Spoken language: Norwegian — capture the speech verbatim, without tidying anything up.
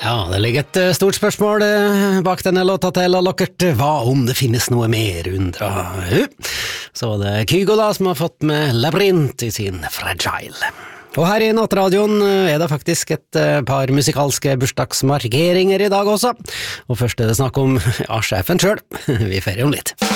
Ja, det ligger et eh, stort spørsmål eh, bak denne låta til Lockert. Hva om det finnes noe mer undra? Uh, Så var det Kygo da som har fått med Labyrinth i sin Fragile. Og her i Nattradioen eh, er det faktisk et eh, par musikalske bursdagsmarkeringer i dag også. Og først er det snakk om ja, sjefen selv. Vi ferier om litt.